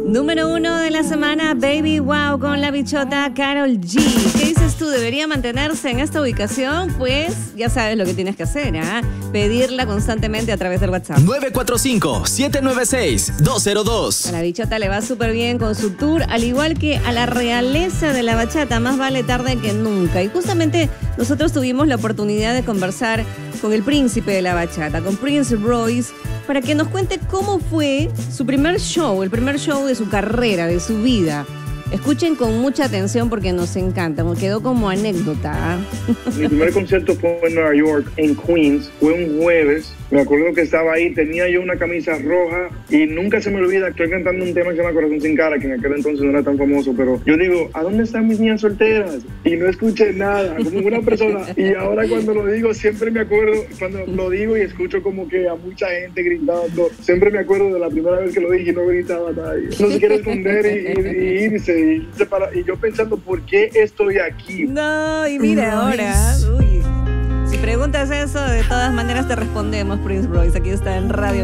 Número 1 de la semana, Baby Wow con la bichota Karol G. ¿Qué dices tú? ¿Debería mantenerse en esta ubicación? Pues ya sabes lo que tienes que hacer, ¿ah? Pedirla constantemente a través del WhatsApp. 945-796-202. A la bichota le va súper bien con su tour, al igual que a la realeza de la bachata, más vale tarde que nunca. Y justamente nosotros tuvimos la oportunidad de conversar con el príncipe de la bachata, con Prince Royce, para que nos cuente cómo fue su primer show, el primer show de su carrera, de su vida. Escuchen con mucha atención porque nos encanta, me quedó como anécdota. Mi primer concierto fue en Nueva York, en Queens, fue un jueves. Me acuerdo que estaba ahí, tenía yo una camisa roja y nunca se me olvida, estoy cantando un tema que se llama Corazón sin cara, que en aquel entonces no era tan famoso, pero yo digo, ¿a dónde están mis niñas solteras? Y no escuché nada, como una persona. Y ahora cuando lo digo, siempre me acuerdo, cuando lo digo y escucho como que a mucha gente gritando, siempre me acuerdo de la primera vez que lo dije y no gritaba nadie. No se quiere esconder y irse. Y yo pensando, ¿por qué estoy aquí? No, y mira ahora, uy. Si preguntas eso, de todas maneras te respondemos, Prince Royce. Aquí está en Radio